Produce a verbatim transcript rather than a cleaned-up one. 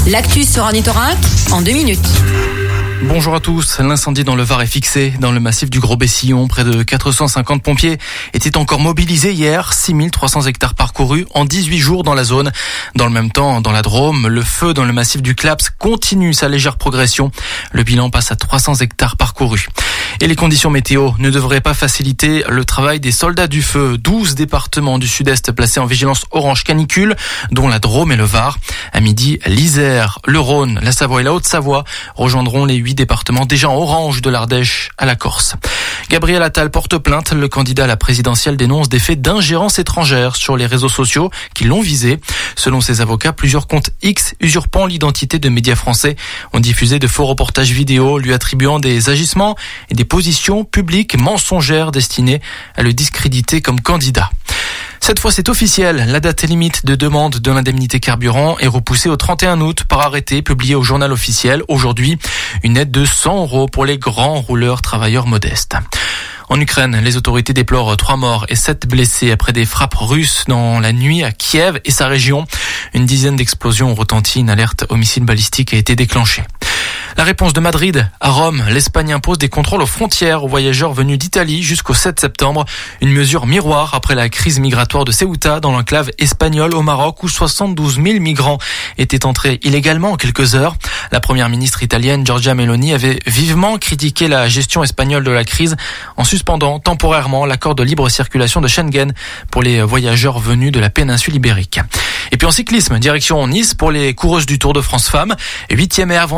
L'actu sur Ornithorynque en deux minutes. Bonjour à tous. L'incendie dans le Var est fixé. Dans le massif du Gros-Bessillon, près de quatre cent cinquante pompiers étaient encore mobilisés hier. six mille trois cents hectares parcourus en dix-huit jours dans la zone. Dans le même temps, dans la Drôme, le feu dans le massif du Claps continue sa légère progression. Le bilan passe à trois cents hectares parcourus. Et les conditions météo ne devraient pas faciliter le travail des soldats du feu. douze départements du sud-est placés en vigilance orange canicule, dont la Drôme et le Var. À midi, l'Isère, le Rhône, la Savoie et la Haute-Savoie rejoindront les huit départements déjà en orange de l'Ardèche à la Corse. Gabriel Attal porte plainte. Le candidat à la présidentielle dénonce des faits d'ingérence étrangère sur les réseaux sociaux qui l'ont visé. Selon ses avocats, plusieurs comptes X usurpant l'identité de médias français ont diffusé de faux reportages vidéo lui attribuant des agissements et des positions publiques mensongères destinées à le discréditer comme candidat. Cette fois, c'est officiel. La date limite de demande de l'indemnité carburant est repoussée au trente et un août par arrêté publié au journal officiel. Aujourd'hui, une aide de cent euros pour les grands rouleurs travailleurs modestes. En Ukraine, les autorités déplorent trois morts et sept blessés après des frappes russes dans la nuit à Kiev et sa région. Une dizaine d'explosions ont retenti. Une alerte au missile balistique a été déclenchée. La réponse de Madrid à Rome. L'Espagne impose des contrôles aux frontières aux voyageurs venus d'Italie jusqu'au sept septembre. Une mesure miroir après la crise migratoire de Ceuta dans l'enclave espagnole au Maroc où soixante-douze mille migrants étaient entrés illégalement en quelques heures. La première ministre italienne Giorgia Meloni avait vivement critiqué la gestion espagnole de la crise en suspendant temporairement l'accord de libre circulation de Schengen pour les voyageurs venus de la péninsule ibérique. Et puis en cyclisme, direction Nice pour les coureuses du Tour de France Femmes. Huitième et avant